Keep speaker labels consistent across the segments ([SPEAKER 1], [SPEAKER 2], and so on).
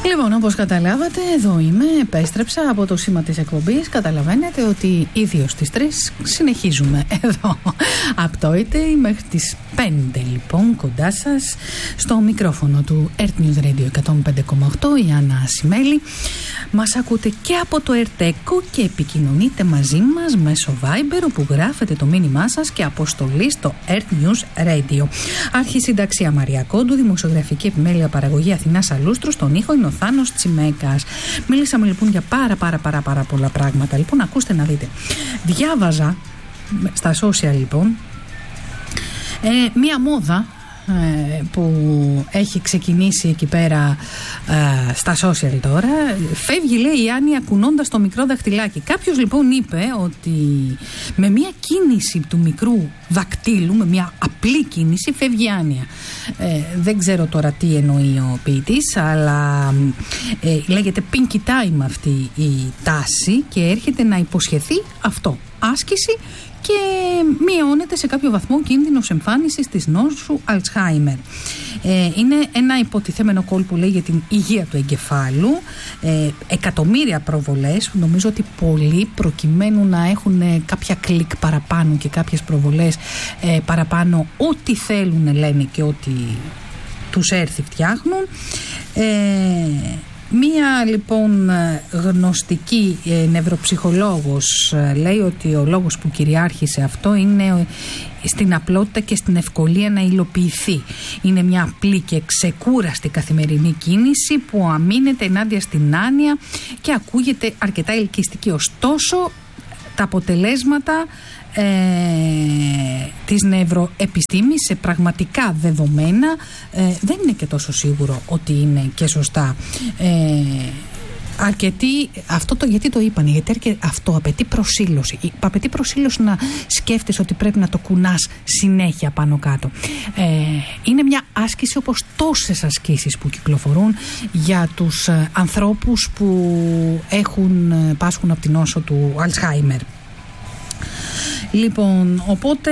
[SPEAKER 1] Λοιπόν, όπως καταλάβατε, εδώ είμαι, επέστρεψα από το σήμα της εκπομπής. Καταλαβαίνετε ότι ήδη ως τις 3 συνεχίζουμε εδώ από το ΙΤΕ μέχρι τις 5, λοιπόν, κοντά σας στο μικρόφωνο του Earth News Radio 105,8, η Άννα Ασημέλη. Μας ακούτε και από το Ερτέκο και επικοινωνείτε μαζί μας μέσω Viber, όπου γράφετε το μήνυμά σας και αποστολή στο Earth News Radio. Αρχισυνταξία Μαρία Κόντου, δημοσιογραφική επιμέλεια παραγωγή Αθηνά Αλούστρου, στον ήχο είναι ο Θάνος Τσιμέκας. Μίλησαμε λοιπόν για πάρα πολλά πράγματα. Λοιπόν, ακούστε να δείτε. Διάβαζα στα social, λοιπόν, μία μόδα που έχει ξεκινήσει εκεί πέρα στα social τώρα. Φεύγει, λέει, η Άνια κουνώντας το μικρό δαχτυλάκι. Κάποιος λοιπόν είπε ότι με μια κίνηση του μικρού δακτύλου, με μια απλή κίνηση, φεύγει η Άνια. Δεν ξέρω τώρα τι εννοεί ο ποιητής, αλλά λέγεται Pinky Time αυτή η τάση και έρχεται να υποσχεθεί αυτό. Άσκηση και μειώνεται σε κάποιο βαθμό κίνδυνος εμφάνισης της νόσου Αλτσχάιμερ. Είναι ένα υποτιθέμενο κόλ που λέει για την υγεία του εγκεφάλου. Εκατομμύρια προβολές, νομίζω ότι πολλοί προκειμένου να έχουν κάποια κλικ παραπάνω και κάποιες προβολές παραπάνω, ό,τι θέλουν λένε και ό,τι τους έρθει φτιάχνουν. Μία λοιπόν γνωστική νευροψυχολόγος λέει ότι ο λόγος που κυριάρχησε αυτό είναι στην απλότητα και στην ευκολία να υλοποιηθεί. Είναι μια απλή και ξεκούραστη καθημερινή κίνηση που αμήνεται ενάντια στην άνοια και ακούγεται αρκετά ελκυστική. Ωστόσο, τα αποτελέσματα της νευροεπιστήμης σε πραγματικά δεδομένα δεν είναι και τόσο σίγουρο ότι είναι και σωστά. Αρκετοί, γιατί το είπανε, γιατί αυτό απαιτεί προσήλωση. Απαιτεί προσήλωση να σκέφτεσαι ότι πρέπει να το κουνάς συνέχεια πάνω κάτω. Είναι μια άσκηση όπως τόσες ασκήσεις που κυκλοφορούν για τους ανθρώπους που πάσχουν από την νόσο του Αλτσχάιμερ. Λοιπόν, οπότε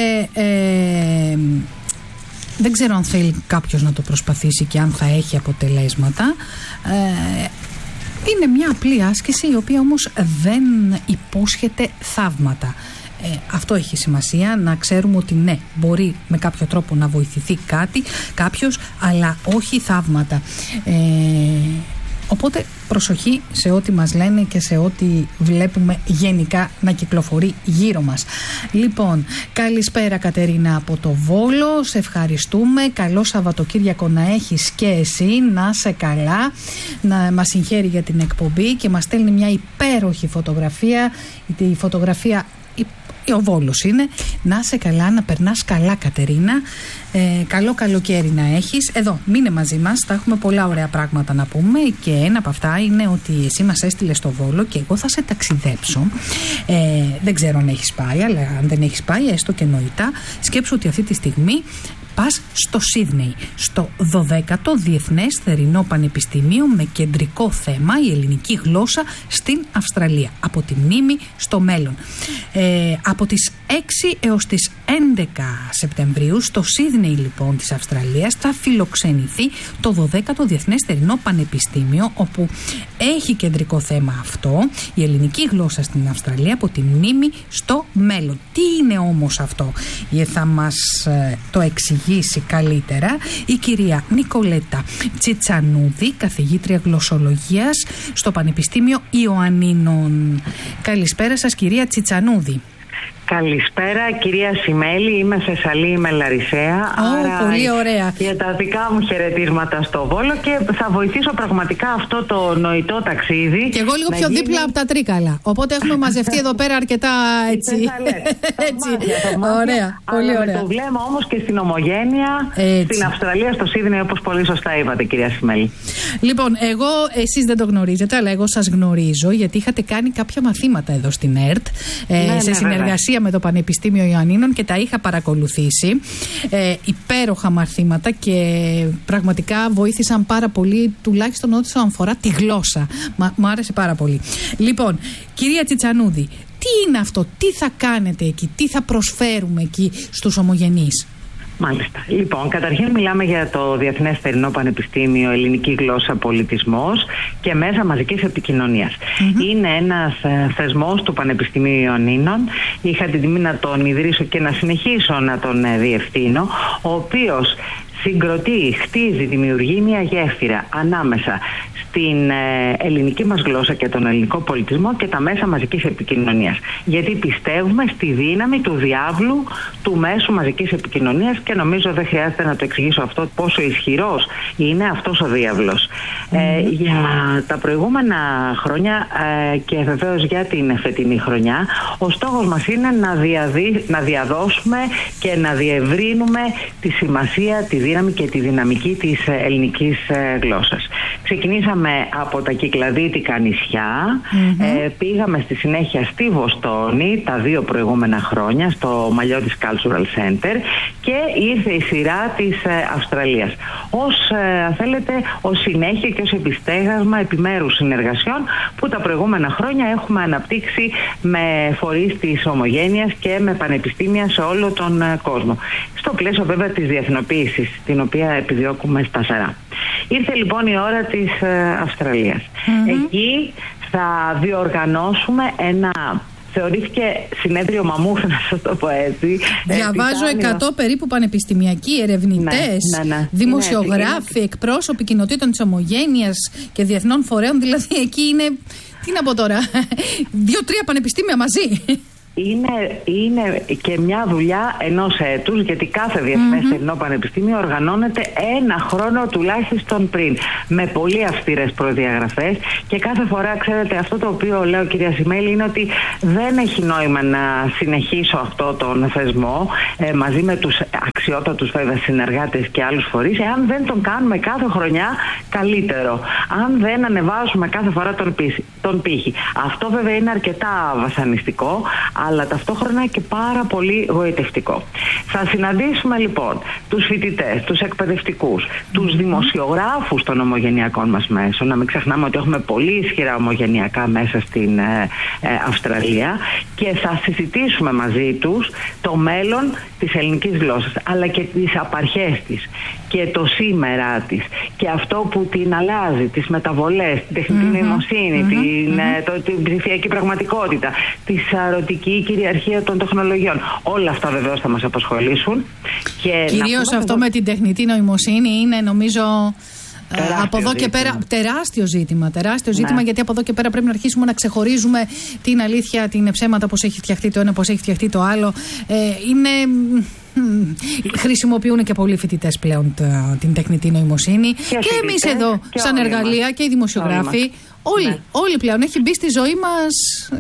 [SPEAKER 1] δεν ξέρω αν θέλει κάποιος να το προσπαθήσει και αν θα έχει αποτελέσματα. Είναι μια απλή άσκηση, η οποία όμως δεν υπόσχεται θαύματα. Αυτό έχει σημασία, να ξέρουμε ότι ναι, μπορεί με κάποιο τρόπο να βοηθηθεί κάποιος, αλλά όχι θαύματα. Οπότε προσοχή σε ό,τι μας λένε και σε ό,τι βλέπουμε γενικά να κυκλοφορεί γύρω μας. Λοιπόν, καλησπέρα Κατερίνα από το Βόλο, σε ευχαριστούμε. Καλό Σαββατοκύριακο να έχεις και εσύ, να είσαι καλά. Να μας συγχαίρει για την εκπομπή και μας στέλνει μια υπέροχη φωτογραφία. Η φωτογραφία ο Βόλος είναι. Να είσαι καλά, να περνάς καλά Κατερίνα. Καλό καλοκαίρι να έχεις. Εδώ, μείνε μαζί μας, θα έχουμε πολλά ωραία πράγματα να πούμε και ένα από αυτά είναι ότι εσύ μας έστειλες στο Βόλο και εγώ θα σε ταξιδέψω. Δεν ξέρω αν έχεις πάει, αλλά αν δεν έχεις πάει, έστω και νοητά, σκέψου ότι αυτή τη στιγμή πας στο Σίδνεϊ, στο 12ο Διεθνές Θερινό Πανεπιστήμιο με κεντρικό θέμα η ελληνική γλώσσα στην Αυστραλία. Από τη μνήμη στο μέλλον. Από τις 6 έως τις 11 Σεπτεμβρίου στο Σίδνεϊ λοιπόν της Αυστραλίας θα φιλοξενηθεί το 12ο Διεθνές Θερινό Πανεπιστήμιο, όπου έχει κεντρικό θέμα αυτό, η ελληνική γλώσσα στην Αυστραλία από τη μνήμη στο μέλλον. Τι είναι όμως αυτό? Θα μας το εξηγήσει καλύτερα η κυρία Νικολέτα Τσιτσανούδη, καθηγήτρια γλωσσολογίας στο Πανεπιστήμιο Ιωαννίνων. Καλησπέρα σας κυρία Τσιτσανούδη.
[SPEAKER 2] Καλησπέρα κυρία Σιμέλη, είμαι σε Σαλή, είμαι Λαρισαία.
[SPEAKER 1] Πολύ ωραία.
[SPEAKER 2] Για τα δικά μου χαιρετίσματα στο Βόλο και θα βοηθήσω πραγματικά αυτό το νοητό ταξίδι.
[SPEAKER 1] Και εγώ λίγο πιο δίπλα από τα Τρίκαλα. Οπότε έχουμε μαζευτεί εδώ πέρα αρκετά έτσι. Ωραία, πολύ ωραία.
[SPEAKER 2] Με το βλέμμα όμως και στην ομογένεια στην Αυστραλία, στο Σίδνεϊ, όπως πολύ σωστά είπατε κυρία Σιμέλη.
[SPEAKER 1] Λοιπόν, εσείς δεν το γνωρίζετε, αλλά εγώ σας γνωρίζω γιατί είχατε κάνει κάποια μαθήματα εδώ στην ΕΡΤ σε συνεργασία με το Πανεπιστήμιο Ιωαννίνων και τα είχα παρακολουθήσει. Υπέροχα μαθήματα και πραγματικά βοήθησαν πάρα πολύ, τουλάχιστον ό,τι αφορά τη γλώσσα. Μου άρεσε πάρα πολύ. Λοιπόν, κυρία Τσιτσανούδη, τι είναι αυτό, τι θα κάνετε εκεί, τι θα προσφέρουμε εκεί στους ομογενείς?
[SPEAKER 2] Μάλιστα. Λοιπόν, καταρχήν μιλάμε για το Διεθνές Θερινό Πανεπιστήμιο Ελληνική Γλώσσα Πολιτισμός και Μέσα Μαζικής Επικοινωνίας. Είναι ένας θεσμός του Πανεπιστημίου Ιωνίνων. Είχα την τιμή να τον ιδρύσω και να συνεχίσω να τον διευθύνω, ο οποίος συγκροτεί, χτίζει, δημιουργεί μια γέφυρα ανάμεσα στην ελληνική μας γλώσσα και τον ελληνικό πολιτισμό και τα μέσα μαζικής επικοινωνίας. Γιατί πιστεύουμε στη δύναμη του διάβλου του μέσου μαζικής επικοινωνίας και νομίζω δεν χρειάζεται να το εξηγήσω αυτό πόσο ισχυρός είναι αυτός ο διάβλος. Για τα προηγούμενα χρόνια και βεβαίως για την φετινή χρονιά, ο στόχος μας είναι να διαδώσουμε και να διευρύνουμε τη σημασία, τη δύναμη και τη δυναμική της ελληνικής γλώσσας. Ξεκινήσαμε από τα Κυκλαδίτικα νησιά, πήγαμε στη συνέχεια στη Βοστόνη τα 2 προηγούμενα χρόνια, στο Μαλιώτης Cultural Center, και ήρθε η σειρά της Αυστραλίας. Ως συνέχεια και ως επιστέγασμα επιμέρους συνεργασιών που τα προηγούμενα χρόνια έχουμε αναπτύξει με φορείς της Ομογένειας και με πανεπιστήμια σε όλο τον κόσμο. Στο πλαίσιο βέβαια της διεθνοποίησης, την οποία επιδιώκουμε σταθερά. Ήρθε λοιπόν η ώρα της Αυστραλίας. Εκεί θα διοργανώσουμε θεωρήθηκε συνέδριο μαμούθ, να σας το πω έτσι.
[SPEAKER 1] Διαβάζω 100 περίπου πανεπιστημιακοί ερευνητές, δημοσιογράφοι, εκπρόσωποι κοινοτήτων της Ομογένειας και διεθνών φορέων. Δηλαδή εκεί είναι, τι να πω τώρα, 2-3 πανεπιστήμια μαζί.
[SPEAKER 2] Είναι και μια δουλειά ενός έτους, γιατί κάθε Διεθνές Θερινό Πανεπιστήμιο οργανώνεται 1 χρόνο τουλάχιστον πριν, με πολύ αυστηρές προδιαγραφές, και κάθε φορά, ξέρετε, αυτό το οποίο λέω, κυρία Σιμέλη, είναι ότι δεν έχει νόημα να συνεχίσω αυτό τον θεσμό μαζί με τους αξιότατους βέβαια συνεργάτες και άλλους φορείς, εάν δεν τον κάνουμε κάθε χρονιά καλύτερο, αν δεν ανεβάζουμε κάθε φορά τον πύχη. Αυτό βέβαια είναι αρκετά βασανιστικό, αλλά ταυτόχρονα και πάρα πολύ γοητευτικό. Θα συναντήσουμε λοιπόν τους φοιτητές, τους εκπαιδευτικούς, τους δημοσιογράφους των ομογενειακών μας μέσων. Να μην ξεχνάμε ότι έχουμε πολύ ισχυρά ομογενειακά μέσα στην Αυστραλία, και θα συζητήσουμε μαζί τους το μέλλον της ελληνικής γλώσσας, αλλά και τις απαρχές της και το σήμερά της και αυτό που την αλλάζει, τις μεταβολές, την τεχνητή νοημοσύνη, την ψηφιακή πραγματικότητα, τη σαρωτική κυριαρχία των τεχνολογιών. Όλα αυτά βεβαίως θα μας απασχολήσουν.
[SPEAKER 1] Κυρίως αυτό με την τεχνητή νοημοσύνη είναι, νομίζω, από εδώ και πέρα τεράστιο ζήτημα, γιατί από εδώ και πέρα πρέπει να αρχίσουμε να ξεχωρίζουμε την αλήθεια, την ψέματα, πώς έχει φτιαχτεί το ένα, πώς έχει φτιαχτεί το άλλο. Χρησιμοποιούν και πολλοί φοιτητές πλέον την τεχνητή νοημοσύνη, και εμείς εδώ σαν εργαλεία και οι δημοσιογράφοι. Όλοι πλέον έχει μπει στη ζωή μας.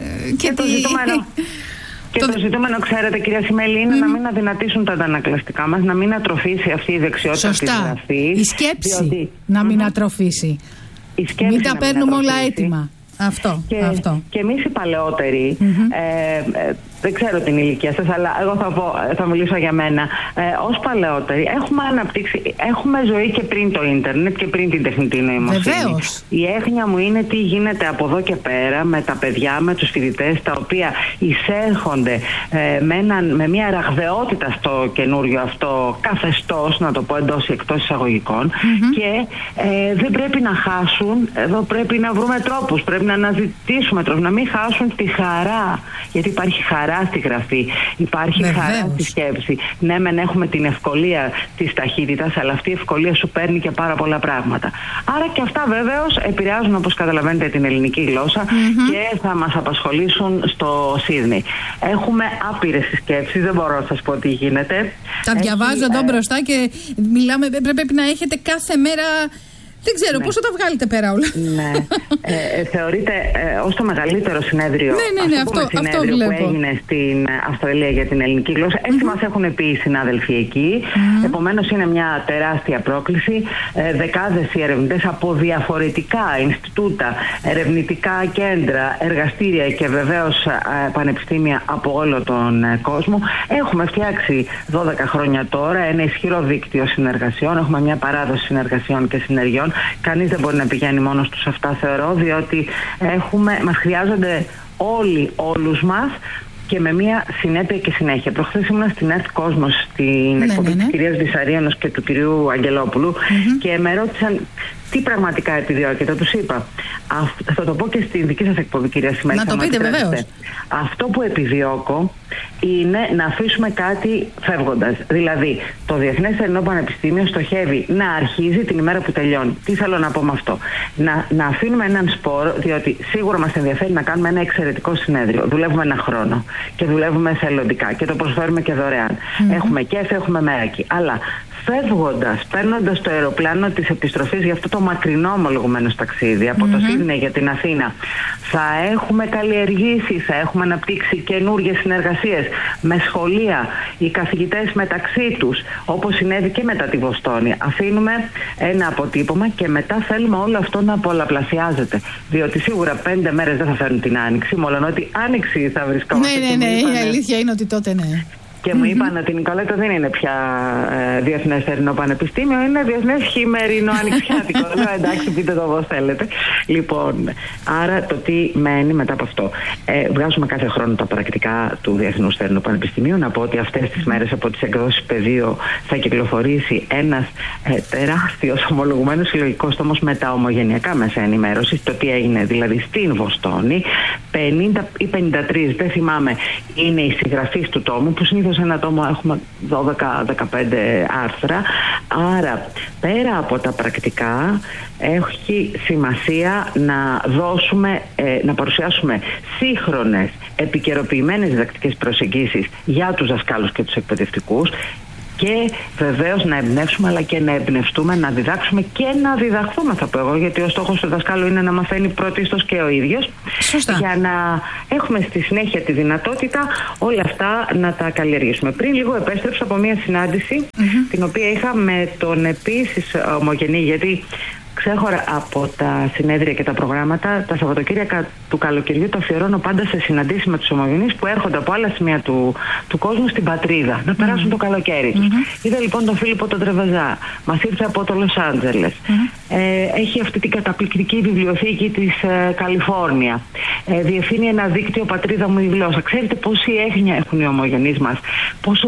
[SPEAKER 2] Και το ζητούμενο, ξέρετε, κυρία Σιμέλη, είναι να μην αδυνατήσουν τα αντανακλαστικά μας, να μην ατροφήσει αυτή η δεξιότητα της γραφής.
[SPEAKER 1] Η σκέψη να μην ατροφήσει. Μην τα παίρνουμε όλα έτοιμα. Αυτό.
[SPEAKER 2] Και εμείς οι παλαιότεροι, δεν ξέρω την ηλικία σας, αλλά εγώ θα μιλήσω για μένα. Ως παλαιότεροι έχουμε αναπτύξει, έχουμε ζωή και πριν το ίντερνετ και πριν την τεχνητή νοημοσύνη.
[SPEAKER 1] Βεβαίως.
[SPEAKER 2] Η έγνοια μου είναι τι γίνεται από εδώ και πέρα με τα παιδιά, με τους φοιτητές, τα οποία εισέρχονται με μια ραγδαιότητα στο καινούριο αυτό καθεστώς, να το πω εντός ή εκτός εισαγωγικών, και δεν πρέπει να χάσουν, εδώ πρέπει να βρούμε τρόπους, πρέπει να αναζητήσουμε τρόπους, να μην χάσουν τη χαρά, γιατί υπάρχει χαρά στη γραφή, υπάρχει χαρά στη σκέψη. Ναι, μεν έχουμε την ευκολία της ταχύτητας, αλλά αυτή η ευκολία σου παίρνει και πάρα πολλά πράγματα. Άρα και αυτά βεβαίως επηρεάζουν, όπως καταλαβαίνετε, την ελληνική γλώσσα και θα μας απασχολήσουν στο Σίδνεϊ. Έχουμε άπειρες σκέψεις, δεν μπορώ να σας πω τι γίνεται.
[SPEAKER 1] Τα διαβάζω εδώ μπροστά και μιλάμε, πρέπει να έχετε κάθε μέρα. Δεν ξέρω, πώς θα τα βγάλετε πέρα όλα.
[SPEAKER 2] Ναι. Θεωρείται ως το μεγαλύτερο συνέδριο, αυτό που έγινε στην Αυστραλία για την ελληνική γλώσσα. Έτσι μας έχουν πει οι συνάδελφοι εκεί. Επομένως είναι μια τεράστια πρόκληση. Δεκάδες οι ερευνητές από διαφορετικά Ινστιτούτα, ερευνητικά κέντρα, εργαστήρια και βεβαίως πανεπιστήμια από όλο τον κόσμο. Έχουμε φτιάξει 12 χρόνια τώρα ένα ισχυρό δίκτυο συνεργασιών. Έχουμε μια παράδοση συνεργασιών και συνεργειών. Κανείς δεν μπορεί να πηγαίνει μόνος του σε αυτά, θεωρώ, διότι μας χρειάζονται όλους μας, και με μια συνέπεια και συνέχεια. Προχθές ήμουν στην ΕΡΤ Κόσμος, στην εκπομπή της κυρίας Βυσσαρίωνος και του κυρίου Αγγελόπουλου, και με ρώτησαν τι πραγματικά επιδιώκετε. Τους είπα, θα το πω και στη δική σας εκπομπή, κυρία Σημέλη.
[SPEAKER 1] Να το πείτε, βεβαίως.
[SPEAKER 2] Αυτό που επιδιώκω είναι να αφήσουμε κάτι φεύγοντας. Δηλαδή, το Διεθνές Θερινό Πανεπιστήμιο στοχεύει να αρχίζει την ημέρα που τελειώνει. Τι θέλω να πω με αυτό? Να αφήνουμε έναν σπόρο, διότι σίγουρα μας ενδιαφέρει να κάνουμε ένα εξαιρετικό συνέδριο. Δουλεύουμε ένα χρόνο και δουλεύουμε εθελοντικά και το προσφέρουμε και δωρεάν. Έχουμε κέφι, έχουμε μέρακι. Αλλά φεύγοντας, παίρνοντας το αεροπλάνο της επιστροφής για αυτό το μακρινό ομολογουμένως ταξίδι από το Σίδνεϊ για την Αθήνα, θα έχουμε καλλιεργήσει, θα έχουμε αναπτύξει καινούργιες συνεργασίες με σχολεία, οι καθηγητές μεταξύ τους, όπως συνέβη και μετά τη Βοστόνη. Αφήνουμε ένα αποτύπωμα και μετά θέλουμε όλο αυτό να πολλαπλασιάζεται. Διότι σίγουρα 5 μέρες δεν θα φέρουν την Άνοιξη, μόλον ότι Άνοιξη θα βρισκόμαστε.
[SPEAKER 1] Ναι, η αλήθεια είναι ότι τότε ναι.
[SPEAKER 2] Και μου είπαν ότι η Νικολέτα δεν είναι πια Διεθνές Θερινό Πανεπιστήμιο, είναι Διεθνές Χειμερινό Ανοιξιάτικο. Λέω εντάξει, πείτε το όπως θέλετε. Λοιπόν, άρα το τι μένει μετά από αυτό? Βγάζουμε κάθε χρόνο τα πρακτικά του Διεθνούς Θερινού Πανεπιστημίου. Να πω ότι αυτές τις μέρες από τις εκδόσεις Πεδίο θα κυκλοφορήσει ένας τεράστιος ομολογουμένος συλλογικός τόμος με τα ομογενειακά μέσα ενημέρωσης. Το τι έγινε δηλαδή στην Βοστόνη. 50 ή 53, δεν θυμάμαι, είναι οι συγγραφείς του τόμου, που συνήθως ένα τόμο έχουμε 12-15 άρθρα. Άρα πέρα από τα πρακτικά έχει σημασία να δώσουμε, να παρουσιάσουμε σύγχρονες επικαιροποιημένες διδακτικές προσεγγίσεις για τους δασκάλους και τους εκπαιδευτικούς, και βεβαίως να εμπνεύσουμε, αλλά και να εμπνευστούμε, να διδάξουμε και να διδαχθούμε, θα πω εγώ, γιατί ο στόχος του δασκάλου είναι να μαθαίνει πρωτίστως και ο ίδιος.
[SPEAKER 1] Σωστά.
[SPEAKER 2] Για να έχουμε στη συνέχεια τη δυνατότητα όλα αυτά να τα καλλιεργήσουμε. Πριν λίγο επέστρεψα από μια συνάντηση την οποία είχα με τον επίσης ομογενή, γιατί ξέχωρα από τα συνέδρια και τα προγράμματα, τα Σαββατοκύριακα του καλοκαιριού το αφιερώνω πάντα σε συναντήσεις με τους ομογενείς που έρχονται από άλλα σημεία του κόσμου στην πατρίδα, να περάσουν το καλοκαίρι τους. Είδα λοιπόν τον Φίλιππο τον Τρεβεζά, μας ήρθε από το Λος Άντζελες. Έχει αυτή την καταπληκτική βιβλιοθήκη της Καλιφόρνια. Διευθύνει ένα δίκτυο Πατρίδα μου η γλώσσα. Ξέρετε πόση έγνοια έχουν οι ομογενείς μας, πόσο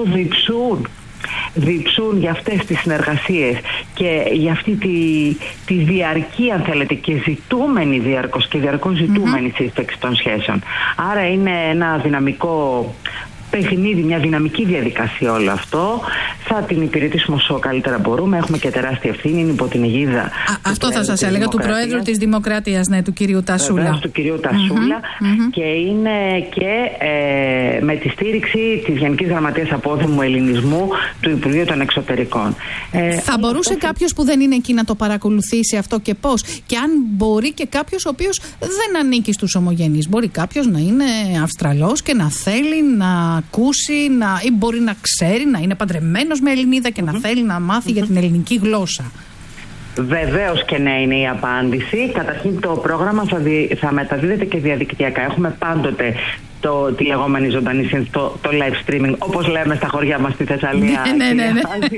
[SPEAKER 2] διψούν για αυτές τις συνεργασίες και για αυτή τη διαρκή, αν θέλετε, και ζητούμενη διαρκώς ζητούμενη σύσταξη των σχέσεων. Άρα είναι ένα δυναμικό παιχνίδι, μια δυναμική διαδικασία όλο αυτό. Θα την υπηρετήσουμε όσο καλύτερα μπορούμε. Έχουμε και τεράστια ευθύνη, είναι υπό την αιγίδα.
[SPEAKER 1] Αυτό θα σας έλεγα, του Προέδρου της Δημοκρατίας, ναι, του κυρίου Τασούλα.
[SPEAKER 2] Βεβαίως, του κυρίου Τασούλα. Και είναι και με τη στήριξη της Γενικής Γραμματείας Απόδημου Ελληνισμού του Υπουργείου των Εξωτερικών.
[SPEAKER 1] Θα μπορούσε κάποιος που δεν είναι εκεί να το παρακολουθήσει αυτό και πώς? Και αν μπορεί και κάποιος ο οποίος δεν ανήκει στους ομογενείς. Μπορεί κάποιος να είναι Αυστραλός και να θέλει να ακούσει, ή μπορεί να ξέρει, να είναι παντρεμένος με Ελληνίδα και να θέλει να μάθει για την ελληνική γλώσσα.
[SPEAKER 2] Βεβαίως και ναι, είναι η απάντηση. Καταρχήν το πρόγραμμα θα μεταδίδεται και διαδικτυακά. Έχουμε πάντοτε τη λεγόμενη ζωντανή σύνδεση, το live streaming, όπως λέμε στα χωριά μας στη Θεσσαλία.
[SPEAKER 1] Ναι.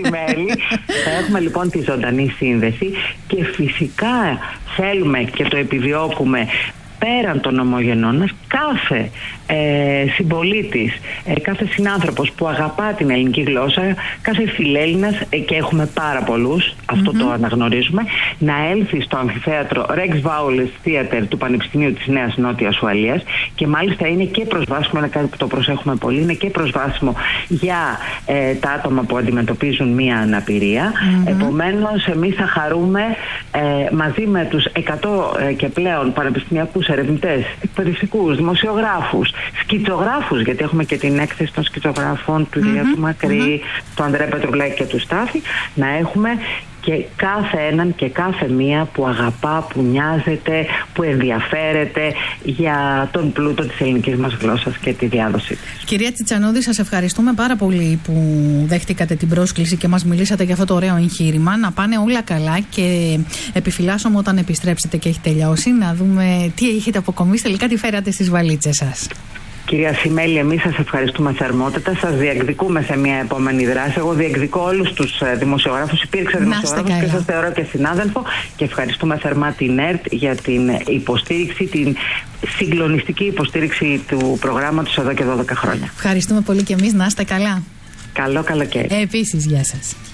[SPEAKER 2] Θα έχουμε λοιπόν τη ζωντανή σύνδεση και φυσικά θέλουμε και το επιδιώκουμε πέραν των ομογενών μας, κάθε συμπολίτης, κάθε συνάνθρωπος που αγαπά την ελληνική γλώσσα, κάθε φιλέλληνας, και έχουμε πάρα πολλούς, αυτό το αναγνωρίζουμε, να έλθει στο αμφιθέατρο Rex Vowles Theater του Πανεπιστημίου της Νέας Νότιας Ουαλίας, και μάλιστα είναι και προσβάσιμο, είναι κάτι που το προσέχουμε πολύ, είναι και προσβάσιμο για τα άτομα που αντιμετωπίζουν μία αναπηρία. Επομένως εμείς θα χαρούμε μαζί με τους 100 και πλέον πανεπιστημιακούς ερευνητές, εκπαιδευτικούς, δημοσιογράφους, σκητσογράφους, γιατί έχουμε και την έκθεση των σκητσογράφων του Ηλία του Μακρύ, του Ανδρέα Πετρουλάκη και του Στάθη, να έχουμε και κάθε έναν και κάθε μία που αγαπά, που νοιάζεται, που ενδιαφέρεται για τον πλούτο της ελληνικής μας γλώσσας και τη διάδοση της.
[SPEAKER 1] Κυρία Τσιτσανούδη, σας ευχαριστούμε πάρα πολύ που δέχτηκατε την πρόσκληση και μας μιλήσατε για αυτό το ωραίο εγχείρημα. Να πάνε όλα καλά και επιφυλάσσομαι όταν επιστρέψετε και έχει τελειώσει να δούμε τι έχετε αποκομίσει τελικά, τι φέρατε στις βαλίτσες σας.
[SPEAKER 2] Κυρία Σιμέλη, εμείς σας ευχαριστούμε θερμότατα. Σας διεκδικούμε σε μια επόμενη δράση. Εγώ διεκδικώ όλους τους δημοσιογράφους. Υπήρξα δημοσιογράφος και σας θεωρώ και συνάδελφο. Και ευχαριστούμε θερμά την ΕΡΤ για την υποστήριξη, την συγκλονιστική υποστήριξη του προγράμματος εδώ και 12 χρόνια.
[SPEAKER 1] Ευχαριστούμε πολύ και εμείς. Να είστε καλά.
[SPEAKER 2] Καλό καλοκαίρι.
[SPEAKER 1] Επίσης, γεια σας.